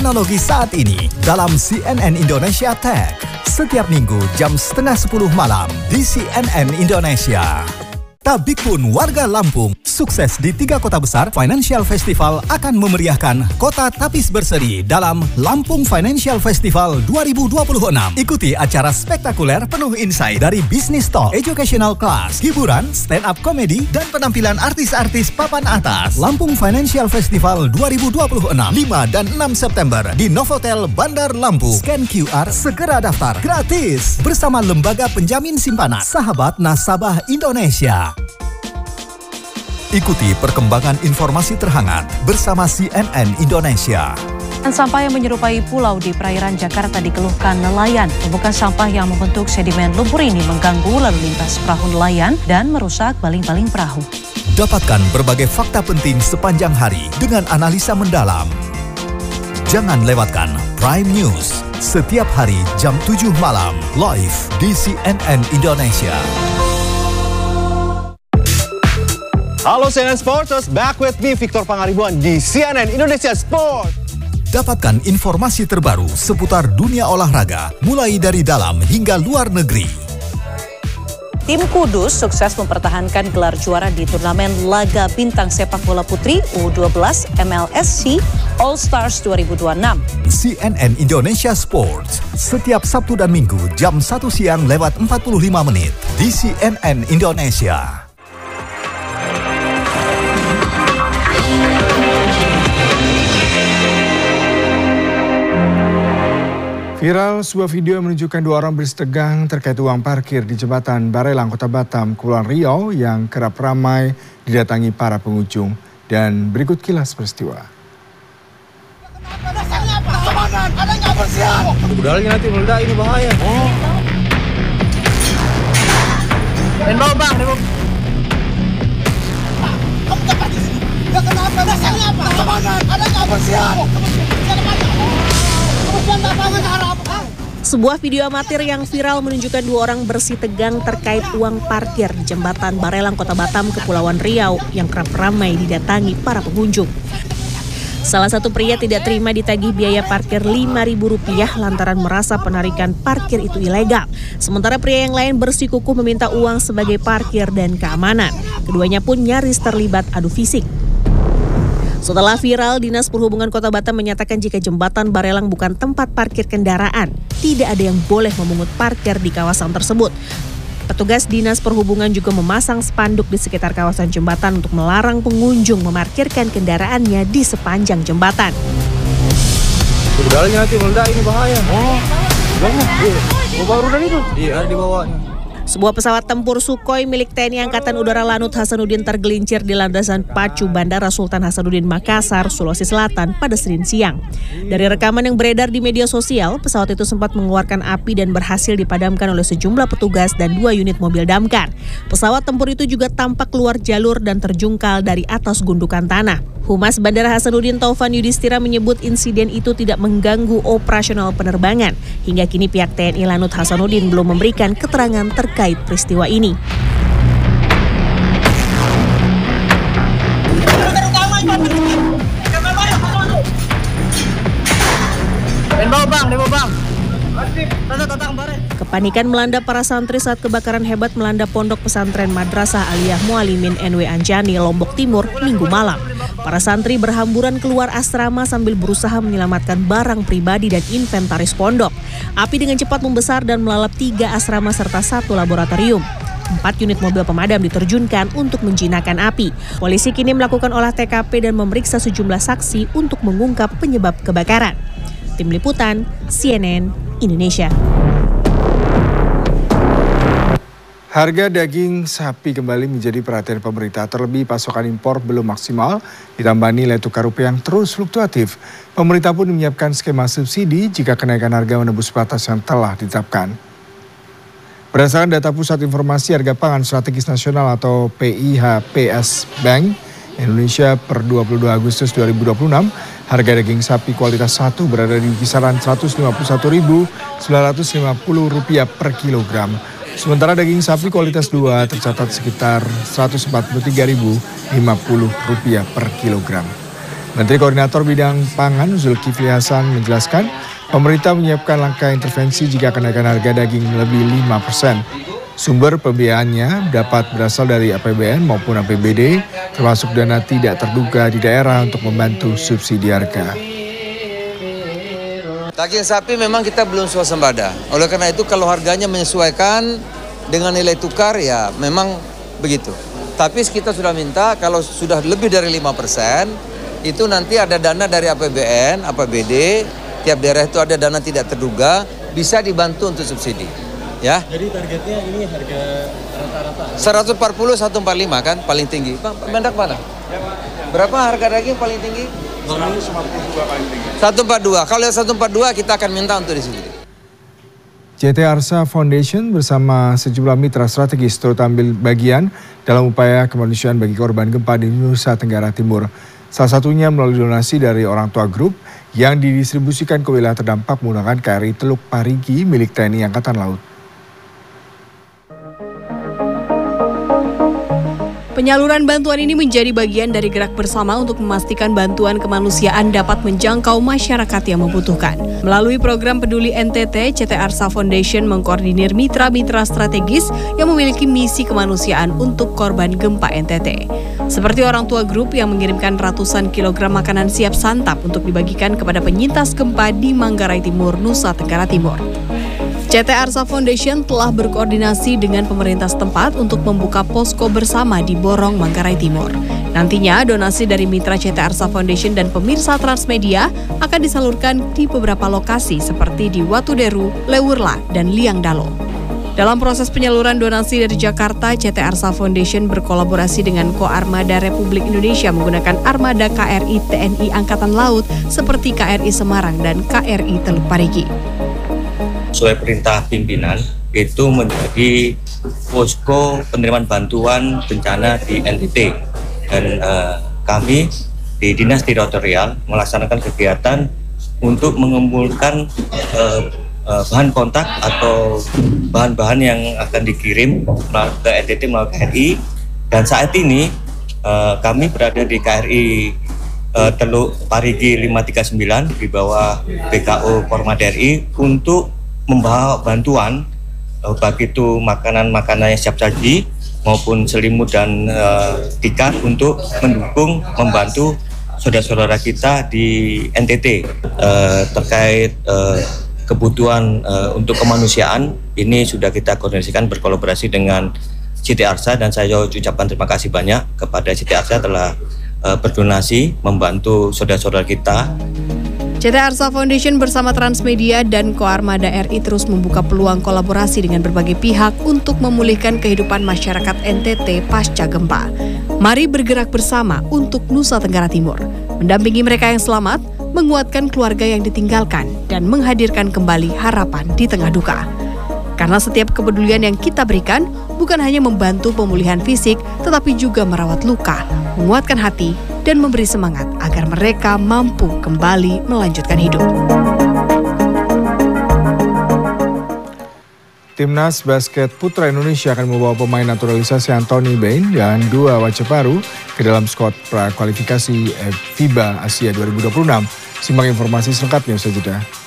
Teknologi saat ini dalam CNN Indonesia Tech. Setiap minggu jam 9:30 malam di CNN Indonesia. Tabik pun warga Lampung, sukses di 3 kota besar, Financial Festival akan memeriahkan kota Tapis Berseri dalam Lampung Financial Festival 2026. Ikuti acara spektakuler penuh insight dari business talk, educational class, hiburan, stand-up comedy, dan penampilan artis-artis papan atas. Lampung Financial Festival 2026, 5 dan 6 September di Novotel Bandar Lampung. Scan QR, segera daftar, gratis. Bersama Lembaga Penjamin Simpanan, Sahabat Nasabah Indonesia. Ikuti perkembangan informasi terhangat bersama CNN Indonesia. Sampah yang menyerupai pulau di perairan Jakarta dikeluhkan nelayan. Tumpukan sampah yang membentuk sedimen lumpur ini mengganggu lalu lintas perahu nelayan dan merusak baling-baling perahu. Dapatkan berbagai fakta penting sepanjang hari dengan analisa mendalam. Jangan lewatkan Prime News setiap hari jam 7 malam live di CNN Indonesia. Halo CNN Sporters, back with me Victor Pangaribuan di CNN Indonesia Sport. Dapatkan informasi terbaru seputar dunia olahraga, mulai dari dalam hingga luar negeri. Tim Kudus sukses mempertahankan gelar juara di turnamen laga bintang sepak bola putri U12 MLSC All Stars 2026. CNN Indonesia Sports, setiap Sabtu dan Minggu jam 1 siang lewat 45 menit di CNN Indonesia. Viral sebuah video yang menunjukkan 2 orang bersetegang terkait uang parkir di jembatan Barelang, Kota Batam, Kepulauan Riau yang kerap ramai didatangi para pengunjung. Dan berikut kilas peristiwa. Udah lagi nanti meledak, ini bahaya. Dan bawa bang, kamu cepat di sini. Ya kenapa? Dasarnya apa? Keamanan, ada nggak bersiap? Sebuah video amatir yang viral menunjukkan 2 orang bersih tegang terkait uang parkir di jembatan Barelang, Kota Batam, Kepulauan Riau yang kerap ramai didatangi para pengunjung. Salah satu pria tidak terima ditagih biaya parkir Rp5.000 lantaran merasa penarikan parkir itu ilegal. Sementara pria yang lain bersikukuh meminta uang sebagai parkir dan keamanan. Keduanya pun nyaris terlibat adu fisik. Setelah viral, Dinas Perhubungan Kota Batam menyatakan jika jembatan Barelang bukan tempat parkir kendaraan, tidak ada yang boleh memungut parkir di kawasan tersebut. Petugas Dinas Perhubungan juga memasang spanduk di sekitar kawasan jembatan untuk melarang pengunjung memarkirkan kendaraannya di sepanjang jembatan. Udah lagi nanti meledak, ini bahaya. Bawa rudal itu? Iya, di bawahnya. Sebuah pesawat tempur Sukhoi milik TNI Angkatan Udara Lanut Hasanuddin tergelincir di landasan pacu Bandara Sultan Hasanuddin Makassar, Sulawesi Selatan pada Senin siang. Dari rekaman yang beredar di media sosial, pesawat itu sempat mengeluarkan api dan berhasil dipadamkan oleh sejumlah petugas dan 2 unit mobil damkar. Pesawat tempur itu juga tampak keluar jalur dan terjungkal dari atas gundukan tanah. Humas Bandara Hasanuddin Taufan Yudhistira menyebut insiden itu tidak mengganggu operasional penerbangan. Hingga kini pihak TNI Lanut Hasanuddin belum memberikan keterangan terkait peristiwa ini. Kepanikan melanda para santri saat kebakaran hebat melanda pondok pesantren Madrasah Aliyah Mualimin NW Anjani, Lombok Timur, Minggu malam. Para santri berhamburan keluar asrama sambil berusaha menyelamatkan barang pribadi dan inventaris pondok. Api dengan cepat membesar dan melalap 3 asrama serta 1 laboratorium. 4 unit mobil pemadam diterjunkan untuk menjinakkan api. Polisi kini melakukan olah TKP dan memeriksa sejumlah saksi untuk mengungkap penyebab kebakaran. Tim Liputan, CNN Indonesia. Harga daging sapi kembali menjadi perhatian pemerintah, terlebih pasokan impor belum maksimal, ditambah nilai tukar rupiah yang terus fluktuatif. Pemerintah pun menyiapkan skema subsidi jika kenaikan harga menembus batas yang telah ditetapkan. Berdasarkan data Pusat Informasi Harga Pangan Strategis Nasional atau PIHPS Bank Indonesia per 22 Agustus 2026, harga daging sapi kualitas 1 berada di kisaran Rp151.950 per kilogram. Sementara daging sapi kualitas 2 tercatat sekitar Rp143.050 per kilogram. Menteri Koordinator Bidang Pangan Zulkifli Hasan menjelaskan pemerintah menyiapkan langkah intervensi jika kenaikan harga daging lebih 5%. Sumber pembiayaannya dapat berasal dari APBN maupun APBD, termasuk dana tidak terduga di daerah untuk membantu subsidi harga. Daging sapi memang kita belum swasembada. Oleh karena itu kalau harganya menyesuaikan dengan nilai tukar ya memang begitu. Tapi kita sudah minta kalau sudah lebih dari 5%, itu nanti ada dana dari APBN, APBD, tiap daerah itu ada dana tidak terduga, bisa dibantu untuk subsidi. Ya. Jadi targetnya ini harga rata-rata? 140, 145 kan paling tinggi. Pak Mendak mana? Berapa harga daging paling tinggi? 142 paling tinggi. 142. Kalau 142 kita akan minta untuk disubsidi. CT Arsa Foundation bersama sejumlah mitra strategis turut ambil bagian dalam upaya kemanusiaan bagi korban gempa di Nusa Tenggara Timur. Salah satunya melalui donasi dari orang tua grup yang didistribusikan ke wilayah terdampak menggunakan KRI Teluk Parigi milik TNI Angkatan Laut. Penyaluran bantuan ini menjadi bagian dari gerak bersama untuk memastikan bantuan kemanusiaan dapat menjangkau masyarakat yang membutuhkan. Melalui program Peduli NTT, CT Arsa Foundation mengkoordinir mitra-mitra strategis yang memiliki misi kemanusiaan untuk korban gempa NTT. Seperti orang tua grup yang mengirimkan ratusan kilogram makanan siap santap untuk dibagikan kepada penyintas gempa di Manggarai Timur, Nusa Tenggara Timur. CT Arsa Foundation telah berkoordinasi dengan pemerintah setempat untuk membuka posko bersama di Borong, Manggarai Timur. Nantinya donasi dari mitra CT Arsa Foundation dan pemirsa Transmedia akan disalurkan di beberapa lokasi seperti di Watuderu, Lewurla, dan Liangdalo. Dalam proses penyaluran donasi dari Jakarta, CT Arsa Foundation berkolaborasi dengan Koarmada Republik Indonesia menggunakan armada KRI TNI Angkatan Laut seperti KRI Semarang dan KRI Teluk Parigi. Sesuai perintah pimpinan, itu menjadi posko penerimaan bantuan bencana di NTT. Dan kami di Dinas Teritorial melaksanakan kegiatan untuk mengumpulkan bahan kontak atau bahan-bahan yang akan dikirim ke NTT melalui KRI. Dan saat ini kami berada di KRI Teluk Parigi 539 di bawah BKO Koarmada RI untuk membawa bantuan baik itu makanan-makanan yang siap saji maupun selimut dan tikar untuk mendukung membantu saudara-saudara kita di NTT terkait kebutuhan untuk kemanusiaan. Ini sudah kita koordinasikan berkolaborasi dengan CT Arsa dan saya ucapkan terima kasih banyak kepada CT Arsa telah berdonasi membantu saudara-saudara kita. CT Arsa Foundation bersama Transmedia dan Koarmada RI terus membuka peluang kolaborasi dengan berbagai pihak untuk memulihkan kehidupan masyarakat NTT pasca gempa. Mari bergerak bersama untuk Nusa Tenggara Timur, mendampingi mereka yang selamat, menguatkan keluarga yang ditinggalkan, dan menghadirkan kembali harapan di tengah duka. Karena setiap kepedulian yang kita berikan bukan hanya membantu pemulihan fisik, tetapi juga merawat luka, menguatkan hati, dan memberi semangat agar mereka mampu kembali melanjutkan hidup. Timnas basket putra Indonesia akan membawa pemain naturalisasi Anthony Bain dan dua wajah baru ke dalam skuad prakualifikasi FIBA Asia 2026. Simak informasi selengkapnya usai jeda.